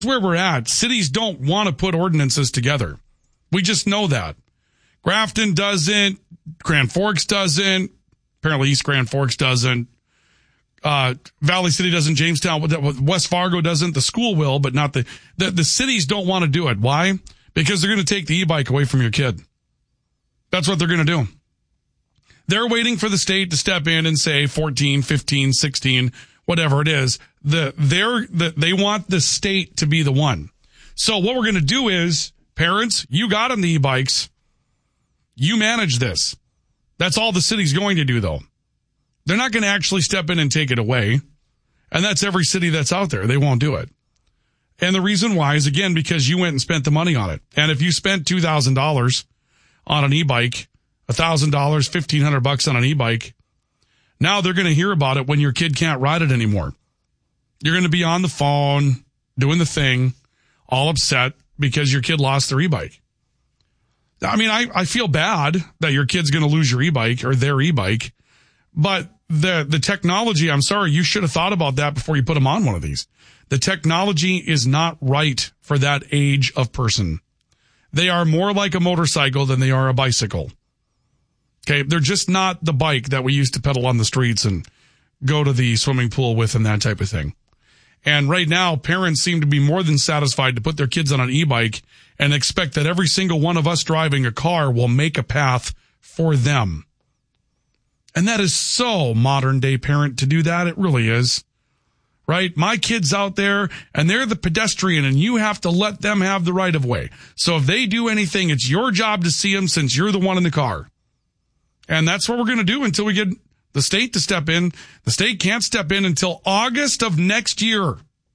where we're at. Cities don't want to put ordinances together. We just know that. Grafton doesn't. Grand Forks doesn't. Apparently East Grand Forks doesn't. Valley City doesn't. Jamestown, West Fargo doesn't. The school will, but not the cities don't want to do it. Why? Because they're going to take the e-bike away from your kid. That's what they're going to do. They're waiting for the state to step in and say 14, 15, 16, whatever it is. They want the state to be the one. So what we're going to do is, parents, you got them the e-bikes. You manage this. That's all the city's going to do, though. They're not going to actually step in and take it away. And that's every city that's out there. They won't do it. And the reason why is, again, because you went and spent the money on it. And if you spent $2,000 on an e-bike, $1,000, $1,500 on an e-bike, now they're going to hear about it when your kid can't ride it anymore. You're going to be on the phone, doing the thing, all upset because your kid lost their e-bike. I mean, I feel bad that your kid's going to lose your e-bike or their e-bike, but the technology, I'm sorry, you should have thought about that before you put them on one of these. The technology is not right for that age of person. They are more like a motorcycle than they are a bicycle. Okay, they're just not the bike that we used to pedal on the streets and go to the swimming pool with and that type of thing. And right now, parents seem to be more than satisfied to put their kids on an e-bike and expect that every single one of us driving a car will make a path for them. And that is so modern day parent to do that. It really is. Right? My kid's out there and they're the pedestrian and you have to let them have the right of way. So if they do anything, it's your job to see them since you're the one in the car. And that's what we're going to do until we get the state to step in. The state can't step in until August of next year.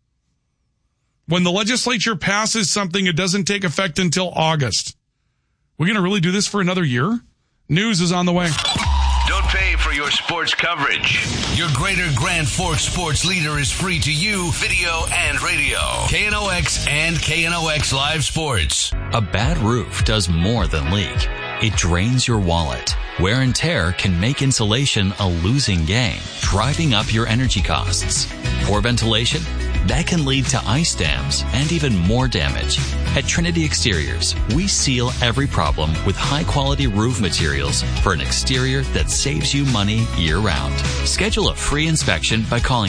When the legislature passes something, it doesn't take effect until August. We're going to really do this for another year? News is on the way. Don't pay for your sports coverage. Your Greater Grand Forks sports leader is free to you, video and radio. KNOX and KNOX Live Sports. A bad roof does more than leak. It drains your wallet. Wear and tear can make insulation a losing game, driving up your energy costs. Poor ventilation? That can lead to ice dams and even more damage. At Trinity Exteriors, we seal every problem with high-quality roof materials for an exterior that saves you money year-round. Schedule a free inspection by calling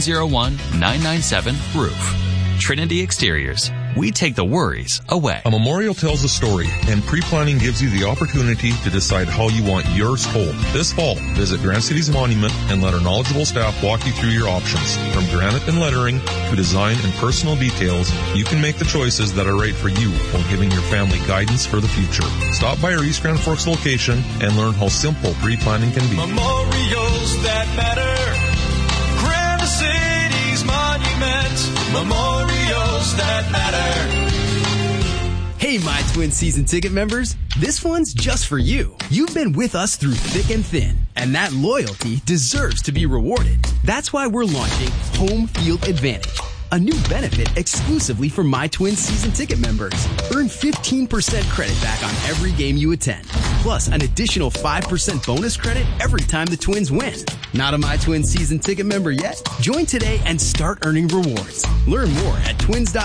701-997-ROOF. Trinity Exteriors. We take the worries away. A memorial tells a story, and pre-planning gives you the opportunity to decide how you want yours told. This fall, visit Grand City's Monument and let our knowledgeable staff walk you through your options. From granite and lettering to design and personal details, you can make the choices that are right for you while giving your family guidance for the future. Stop by our East Grand Forks location and learn how simple pre-planning can be. Memorials that matter. Grand City's Monument. Memorials that matter. Hey, My Twin season ticket members. This one's just for you. You've been with us through thick and thin, and that loyalty deserves to be rewarded. That's why we're launching Home Field Advantage, a new benefit exclusively for My Twin season ticket members. Earn 15% credit back on every game you attend, plus an additional 5% bonus credit every time the Twins win. Not a My Twin season ticket member yet? Join today and start earning rewards. Learn more at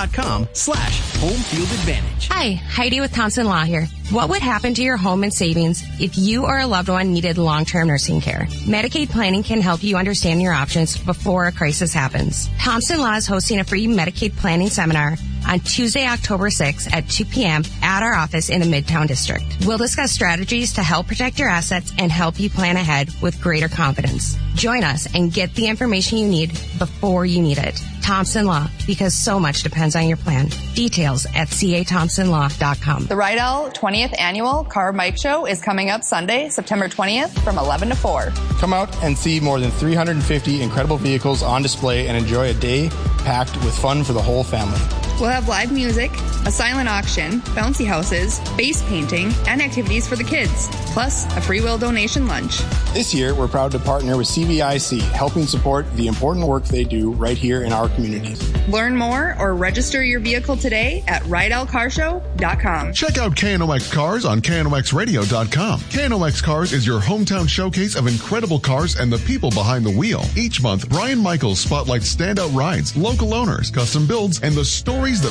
twins.com/homefieldadvantage. Hi, Heidi with Thompson Law here. What would happen to your home and savings if you or a loved one needed long-term nursing care? Medicaid planning can help you understand your options before a crisis happens. Thompson Law is hosting a free Medicaid planning seminar on Tuesday, October 6th at 2 p.m. at our office in the Midtown District. We'll discuss strategies to help protect your assets and help you plan ahead with greater confidence. Join us and get the information you need before you need it. Thompson Law, because so much depends on your plan. Details at cathompsonlaw.com. The Rydell 20th Annual Car Bike Show is coming up Sunday, September 20th from 11 to 4. Come out and see more than 350 incredible vehicles on display and enjoy a day packed with fun for the whole family. We'll have live music, a silent auction, bouncy houses, face painting, and activities for the kids, plus a free will donation lunch. This year, we're proud to partner with CVIC, helping support the important work they do right here in our community. Learn more or register your vehicle today at RydellCarshow.com. Check out KNOX Cars on KNOXradio.com. KNOX Cars is your hometown showcase of incredible cars and the people behind the wheel. Each month, Brian Michaels spotlights standout rides, local owners, custom builds, and the stories that